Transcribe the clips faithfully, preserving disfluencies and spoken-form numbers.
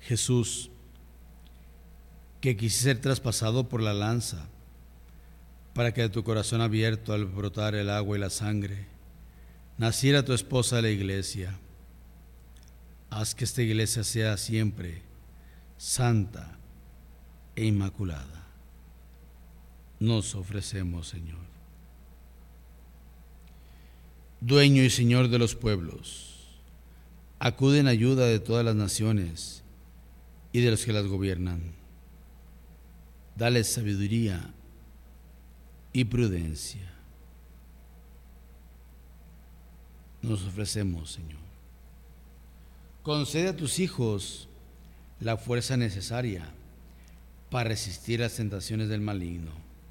Jesús, que quisiste ser traspasado por la lanza, para que de tu corazón abierto, al brotar el agua y la sangre, naciera tu esposa la iglesia. Haz que esta iglesia sea siempre santa e inmaculada. Nos ofrecemos, Señor. Dueño y Señor de los pueblos, acude en ayuda de todas las naciones y de los que las gobiernan. Dales sabiduría y prudencia. Nos ofrecemos, Señor. Concede a tus hijos la fuerza necesaria para resistir las tentaciones del maligno.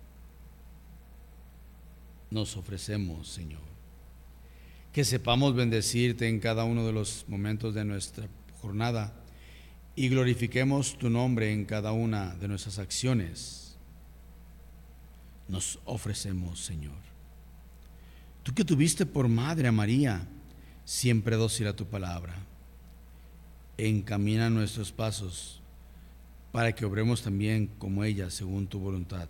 Nos ofrecemos, Señor. Que sepamos bendecirte en cada uno de los momentos de nuestra jornada y glorifiquemos tu nombre en cada una de nuestras acciones. Nos ofrecemos, Señor. Tú que tuviste por madre a María, siempre dócil a tu palabra, encamina nuestros pasos para que obremos también como ella, según tu voluntad.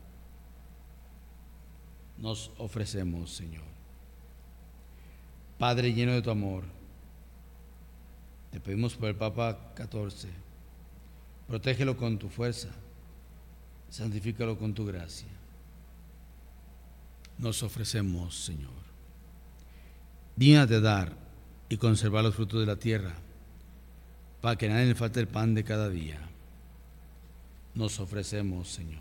Nos ofrecemos, Señor. Padre lleno de tu amor, te pedimos por el Papa catorce, protégelo con tu fuerza, santifícalo con tu gracia. Nos ofrecemos, Señor. Dígnate dar y conservar los frutos de la tierra, para que nadie le falte el pan de cada día. Nos ofrecemos, Señor.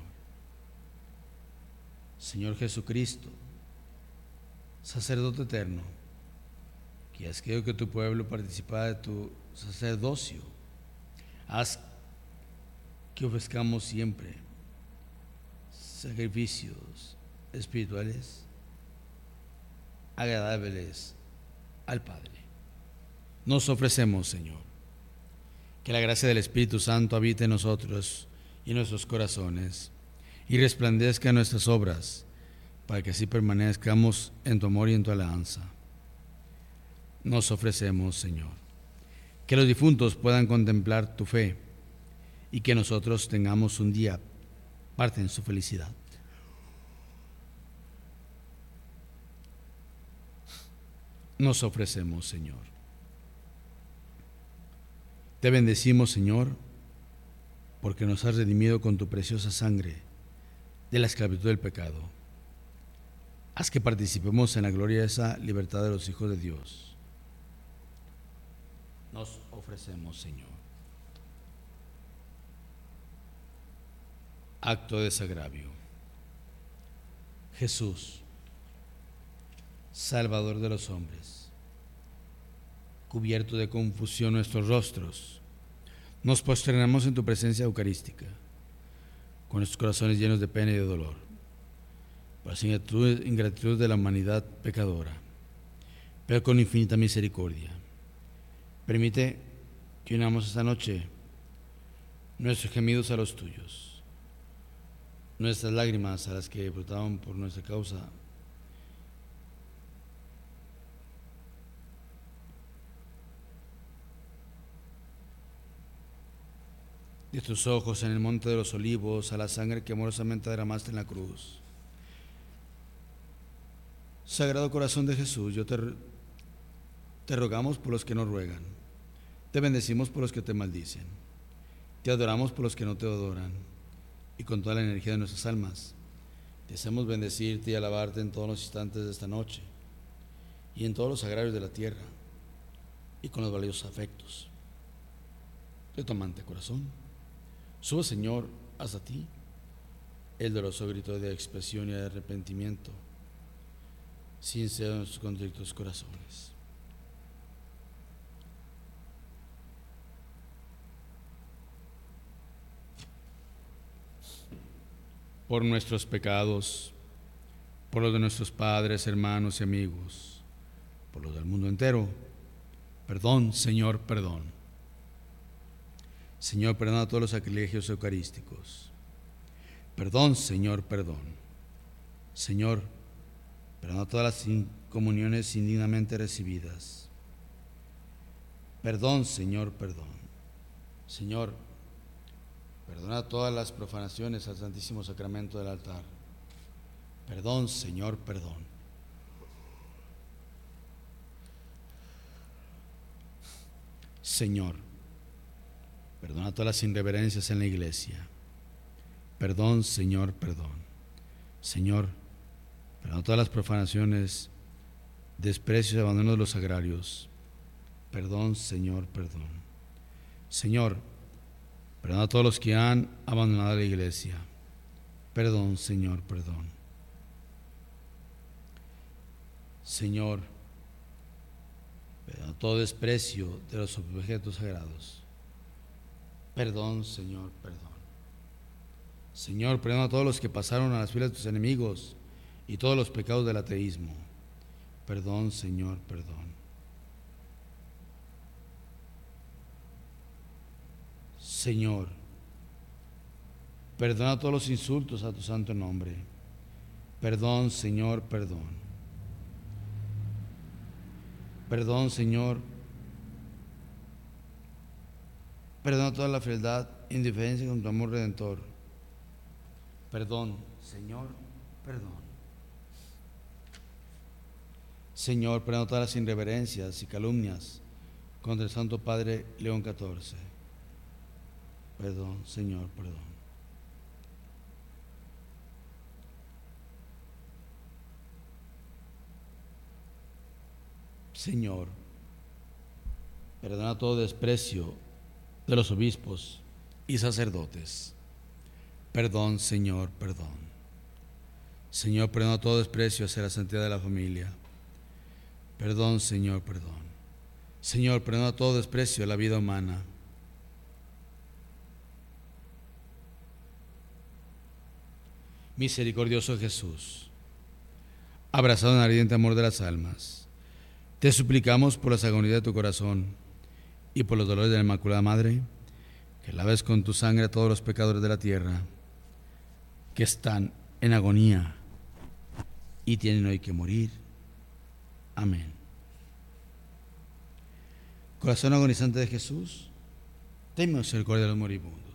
Señor Jesucristo, sacerdote eterno, que has querido que tu pueblo participara de tu sacerdocio, haz que ofrezcamos siempre sacrificios espirituales agradables al Padre. Nos ofrecemos, Señor, que la gracia del Espíritu Santo habite en nosotros y en nuestros corazones y resplandezca en nuestras obras, para que así permanezcamos en tu amor y en tu alabanza. Nos ofrecemos, Señor, que los difuntos puedan contemplar tu fe y que nosotros tengamos un día parte en su felicidad. Nos ofrecemos, Señor. Te bendecimos, Señor, porque nos has redimido con tu preciosa sangre de la esclavitud del pecado. Haz que participemos en la gloria de esa libertad de los hijos de Dios. Nos ofrecemos, Señor. Acto de desagravio. Jesús, Salvador de los hombres, cubierto de confusión nuestros rostros, nos posternamos en tu presencia eucarística, con nuestros corazones llenos de pena y de dolor, por la ingratitud de la humanidad pecadora, pero con infinita misericordia. Permite que unamos esta noche nuestros gemidos a los tuyos, nuestras lágrimas a las que brotaban por nuestra causa, de tus ojos en el monte de los olivos a la sangre que amorosamente derramaste en la cruz. Sagrado corazón de Jesús, yo te, te rogamos por los que nos ruegan, te bendecimos por los que te maldicen, te adoramos por los que no te adoran, y con toda la energía de nuestras almas deseamos bendecirte y alabarte en todos los instantes de esta noche y en todos los agrarios de la tierra y con los valiosos afectos de tu amante corazón. Sube, Señor, hasta ti el doloroso grito de expresión y de arrepentimiento, sincero en nuestros contritos corazones. Por nuestros pecados, por los de nuestros padres, hermanos y amigos, por los del mundo entero, perdón, Señor, perdón. Señor, perdona a todos los sacrilegios eucarísticos. Perdón, Señor, perdón. Señor, perdona todas las comuniones indignamente recibidas. Perdón, Señor, perdón. Señor, Perdona todas las profanaciones al Santísimo Sacramento del altar. Perdón, Señor, perdón. Señor, perdona todas las irreverencias en la iglesia. Perdón, Señor, perdón. Señor, perdona todas las profanaciones, desprecios y abandono de los sagrarios. Perdón, Señor, perdón. Señor, perdona a todos los que han abandonado la iglesia. Perdón, Señor, perdón. Señor, perdona todo desprecio de los objetos sagrados. Perdón, Señor, perdón. Señor, perdona a todos los que pasaron a las filas de tus enemigos y todos los pecados del ateísmo. Perdón, Señor, perdón. Señor, perdona todos los insultos a tu santo nombre. Perdón, Señor, perdón. Perdón, Señor. Perdona toda la fealdad e indiferencia con tu amor redentor. Perdón, Señor, perdón. Señor, perdona todas las irreverencias y calumnias contra el Santo Padre León catorce. Perdón, Señor, perdón. Señor, perdona todo desprecio de los obispos y sacerdotes. Perdón, Señor, perdón. Señor, perdona todo desprecio hacia la santidad de la familia. Perdón, Señor, perdón. Señor, perdona todo desprecio a la vida humana. Misericordioso Jesús, abrazado en el ardiente amor de las almas, te suplicamos por las agonías de tu corazón y por los dolores de la Inmaculada Madre, que laves con tu sangre a todos los pecadores de la tierra que están en agonía y tienen hoy que morir. Amén. Corazón agonizante de Jesús, ten misericordia de los moribundos.